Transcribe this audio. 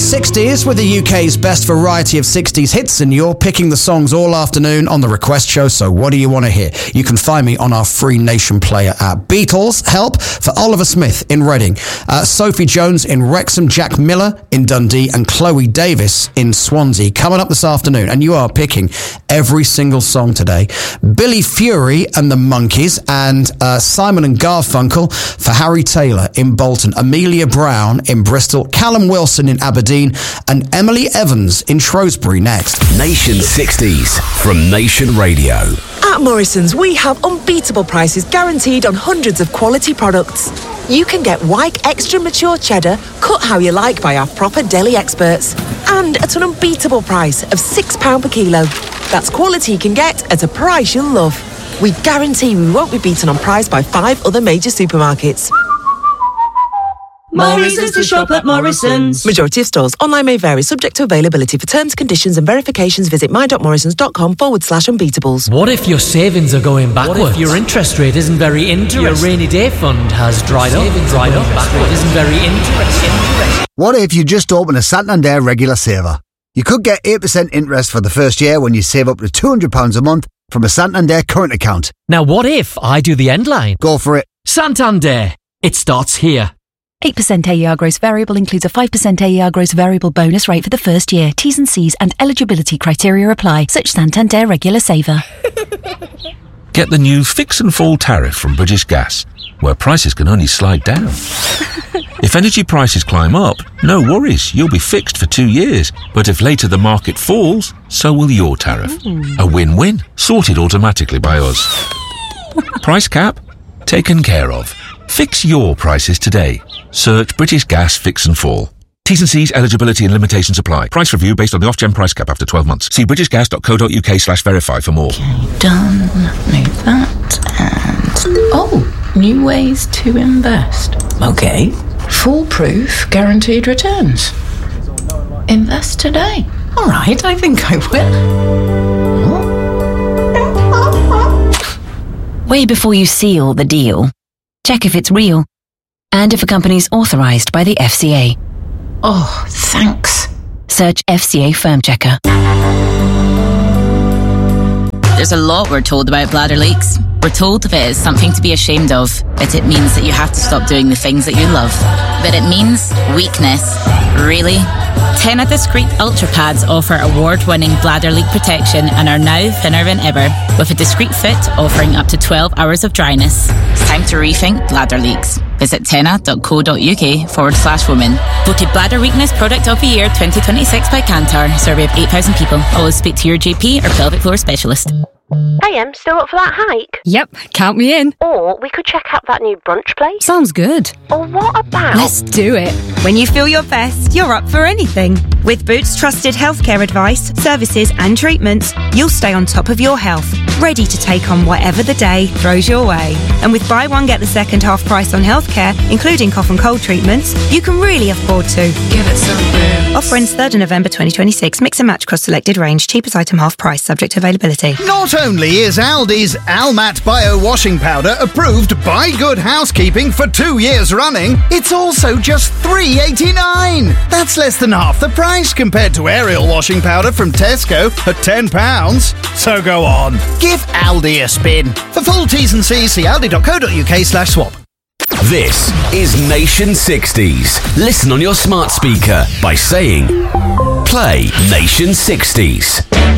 60s with the UK's best variety of 60s hits, and you're picking the songs all afternoon on the Request Show. So what do you want to hear? You can find me on our free Nation player app. Beatles, Help for Oliver Smith in Reading, Sophie Jones in Wrexham, Jack Miller in Dundee, and Chloe Davis in Swansea coming up this afternoon. And you are picking every single song today. Billy Fury and the Monkees, and Simon and Garfunkel for Harry Taylor in Bolton, Amelia Brown in Bristol, Callum Wilson in Aberdeen, and Emily Evans in Shrewsbury next. Nation 60s from Nation Radio. At Morrison's, we have unbeatable prices guaranteed on hundreds of quality products. You can get Wyke Extra Mature Cheddar, cut how you like by our proper deli experts, and at an unbeatable price of £6 per kilo. That's quality you can get at a price you'll love. We guarantee we won't be beaten on price by 5 other major supermarkets. More reasons to shop at Morrison's. Majority of stores. Online may vary, subject to availability. For terms, conditions and verifications, visit my.morrisons.com/unbeatables. What if your savings are going backwards? What if your interest rate isn't very interesting? Your rainy day fund has dried up. Backward isn't very interesting. What if you just open a Santander regular saver? You could get 8% interest for the first year when you save up to £200 a month from a Santander current account. Now what if I do the end line? Go for it. Santander. It starts here. 8% AER gross variable includes a 5% AER gross variable bonus rate for the first year. T's and C's and eligibility criteria apply. Such Santander regular saver. Get the new Fix and Fall tariff from British Gas, where prices can only slide down. If energy prices climb up, no worries, you'll be fixed for 2 years. But if later the market falls, so will your tariff. A win-win, sorted automatically by us. Price cap? Taken care of. Fix your prices today. Search British Gas Fix and Fall. T's and C's, eligibility and limitations apply. Price review based on the Ofgem price cap after 12 months. See britishgas.co.uk/verify for more. Okay, done. Move that. And... oh, new ways to invest. Okay. Foolproof guaranteed returns. Invest today. All right, I think I will. Way before you seal the deal, check if it's real and if a company's authorised by the FCA. Oh, thanks. Search FCA Firm Checker. There's a lot we're told about bladder leaks. We're told that it is something to be ashamed of, that it means that you have to stop doing the things that you love. That it means weakness. Really? Tena Discreet Ultra Pads offer award-winning bladder leak protection and are now thinner than ever, with a discreet fit offering up to 12 hours of dryness. It's time to rethink bladder leaks. Visit tena.co.uk/women. Voted Bladder Weakness Product of the Year 2026 by Kantar. Survey of 8,000 people. Always speak to your GP or pelvic floor specialist. Hey, still up for that hike? Yep, count me in. Or we could check out that new brunch place. Sounds good. Or what about... let's do it. When you feel your best, you're up for anything. With Boots trusted healthcare advice, services and treatments, you'll stay on top of your health, ready to take on whatever the day throws your way. And with buy one get the second half price on healthcare, including cough and cold treatments, you can really afford to. Give it some Boots. Offer ends 3rd of November 2026. Mix and match across selected range. Cheapest item half price, subject to availability. Not only is Aldi's Almat Bio Washing Powder approved by Good Housekeeping for 2 years running, it's also just $3.89. That's less than half the price compared to Ariel washing powder from Tesco at £10. So go on, give Aldi a spin. For full T's and C's, see aldi.co.uk/swap. This is Nation 60s. Listen on your smart speaker by saying, play Nation 60s.